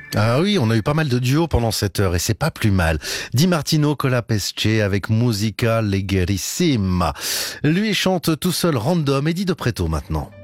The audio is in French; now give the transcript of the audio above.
Ah oui, on a eu pas mal de duos pendant cette heure et c'est pas plus mal. Di Martino Colapesce avec Musica Leggerissima. Lui chante tout seul random. Eddie de Préto maintenant.